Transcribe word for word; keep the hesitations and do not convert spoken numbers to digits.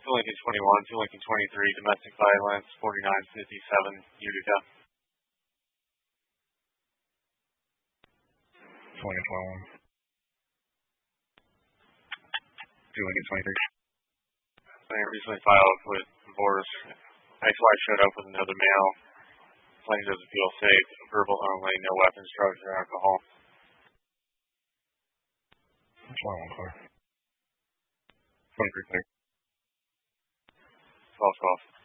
two Lincoln twenty-one, two Lincoln twenty-three, domestic violence, forty-nine fifty-seven, Utica. two Lincoln twenty-one. two Lincoln twenty-three. I recently filed with divorce. Ex-wife showed up with another male. Plaintiff doesn't feel safe. Verbal only, no weapons, drugs, or alcohol. twenty-one clear. twenty-three clear. twelve twelve.